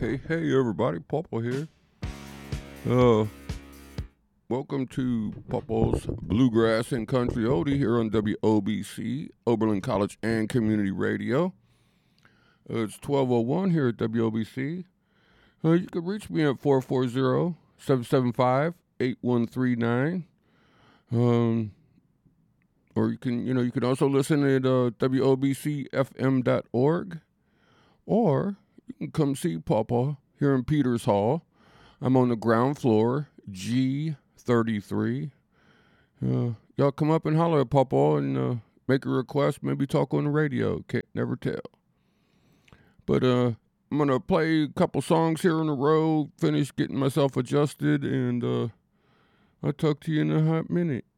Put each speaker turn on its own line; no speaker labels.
Hey, everybody, Papa here. Uh, Welcome to Papa's Bluegrass and Country Oldie here on WOBC, Oberlin College and Community Radio. It's 12:01 here at WOBC. You can reach me at 440-775-8139. Or you can also listen at WOBCFM.org. Or you can come see Papa here in Peters Hall. I'm on the ground floor, G33. Y'all come up and holler at Papa and make a request, maybe talk on the radio. Can't never tell. But I'm going to play a couple songs here in a row, finish getting myself adjusted, and I'll talk to you in a hot minute.